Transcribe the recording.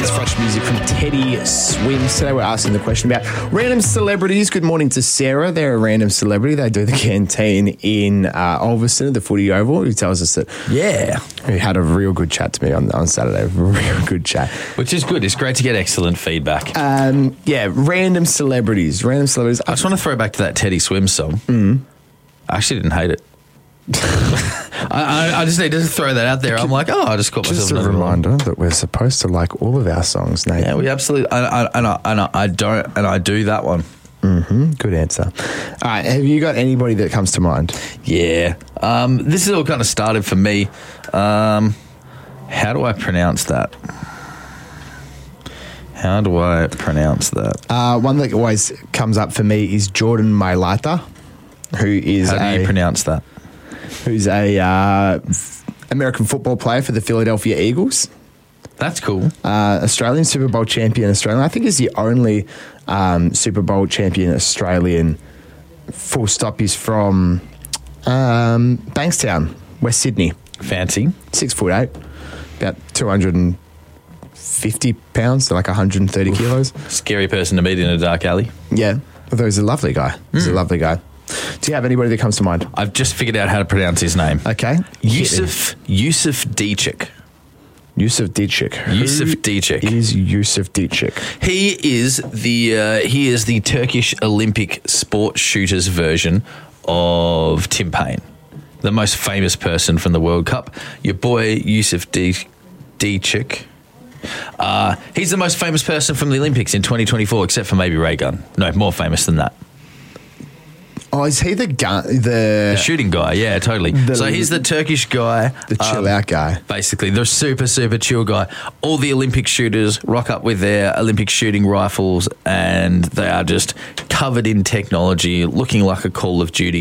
It's fresh music from Teddy Swims. Today we're asking the question about random celebrities. Good morning to Sarah. They're a random celebrity. They do the canteen in Ulverston at the Footy Oval. Who tells us that who had a real good chat to me on Saturday. Real good chat. Which is good. It's great to get excellent feedback. Random celebrities. I just want to throw back to that Teddy Swims song. I actually didn't hate it. I just need to throw that out there. I'm like, I just caught myself. Just a reminder that we're supposed to like all of our songs, Nathan. Yeah, we absolutely. I do that one. Mm-hmm. Good answer. All right, have you got anybody that comes to mind? Yeah. This is all kind of started for me. How do I pronounce that? One that always comes up for me is Jordan Mailata, who is How do you pronounce that? Who's a American football player for the Philadelphia Eagles. That's cool. Australian Super Bowl champion Australian. I think he's the only Super Bowl champion Australian. Full stop. He's from Bankstown, West Sydney. Fancy. 6'8", about 250 pounds, so like 130 kilos. Scary person to meet in a dark alley. Yeah, although he's a lovely guy. He's a lovely guy. Do you have anybody that comes to mind? I've just figured out how to pronounce his name. Okay. Yusuf Dicic. Yusuf Dicic. Yusuf Dicic. Is Yusuf Dicic? He is the Turkish Olympic sport shooters version of Tim Payne, the most famous person from the World Cup. Your boy Yusuf Dicic. He's the most famous person from the Olympics in 2024, except for maybe Ray Gunn. No, more famous than that. Oh, is he the shooting guy? Yeah, totally. So he's the Turkish guy. The chill out guy. Basically, the super, super chill guy. All the Olympic shooters rock up with their Olympic shooting rifles and they are just covered in technology, looking like a Call of Duty